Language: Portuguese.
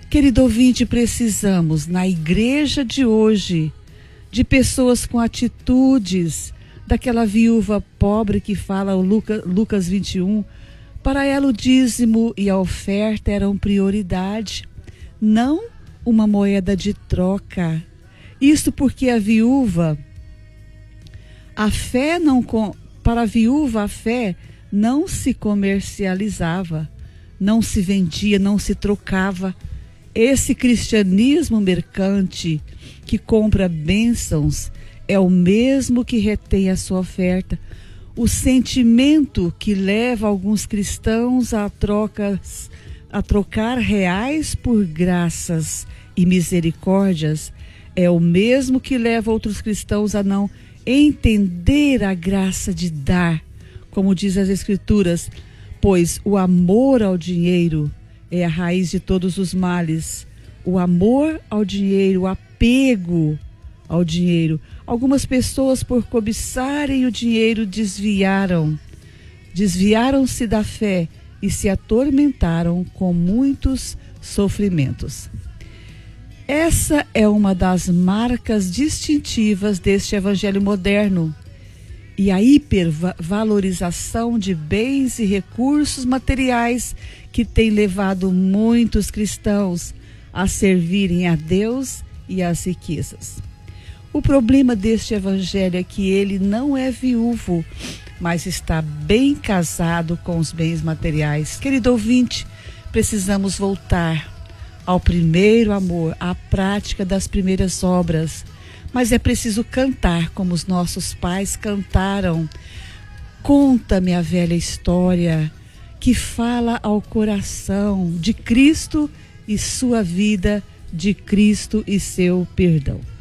Querido ouvinte, precisamos, na igreja de hoje, de pessoas com atitudes, daquela viúva pobre que fala o Lucas 21, para ela o dízimo e a oferta eram prioridade, não uma moeda de troca. Isto porque a viúva, para a viúva a fé não se comercializava, não se vendia, não se trocava. Esse cristianismo mercante que compra bênçãos é o mesmo que retém a sua oferta. O sentimento que leva alguns cristãos a trocar reais por graças e misericórdias é o mesmo que leva outros cristãos a não entender a graça de dar, como diz as Escrituras, pois o amor ao dinheiro é a raiz de todos os males. O amor ao dinheiro, o apego ao dinheiro. Algumas pessoas, por cobiçarem o dinheiro, desviaram-se da fé e se atormentaram com muitos sofrimentos. Essa é uma das marcas distintivas deste evangelho moderno. E a hipervalorização de bens e recursos materiais que tem levado muitos cristãos a servirem a Deus e às riquezas. O problema deste evangelho é que ele não é viúvo, mas está bem casado com os bens materiais. Querido ouvinte, precisamos voltar ao primeiro amor, à prática das primeiras obras. Mas é preciso cantar como os nossos pais cantaram. Conta-me a velha história que fala ao coração de Cristo e sua vida, de Cristo e seu perdão.